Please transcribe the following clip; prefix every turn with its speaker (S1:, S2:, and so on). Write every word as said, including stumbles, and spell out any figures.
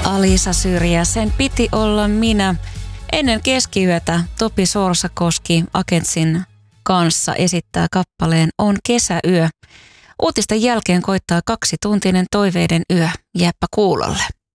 S1: Alisa Syrjä, sen piti olla minä. Ennen keskiyötä Topi Sorsakoski Agentsin kanssa esittää kappaleen On kesäyö. Uutisten jälkeen koittaa kaksituntinen toiveiden yö. Jääpä kuulolle.